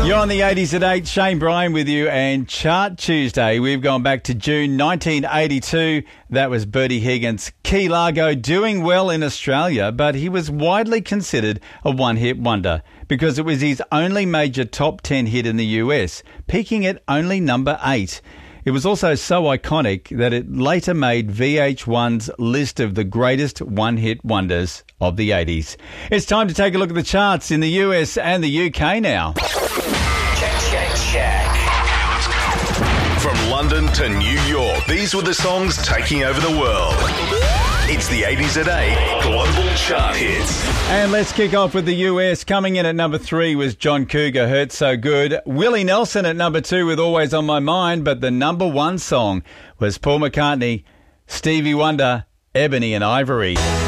You're on the 80s at 8. Shane Bryan with you, and Chart Tuesday. We've gone back to June 1982. That was Bertie Higgins. Key Largo doing well in Australia, but he was widely considered a one-hit wonder because it was his only major top 10 hit in the US, peaking at only number 8. It was also so iconic that it later made VH1's list of the greatest one-hit wonders of the 80s. It's time to take a look at the charts in the US and the UK now. Check. From London to New York, these were the songs taking over the world. It's the 80s at 8 Global Chart Hits. And let's kick off with the US. Coming in at number 3 was John Cougar, Hurt So Good. Willie Nelson at number 2 with Always on My Mind. But the number 1 song was Paul McCartney, Stevie Wonder, Ebony and Ivory.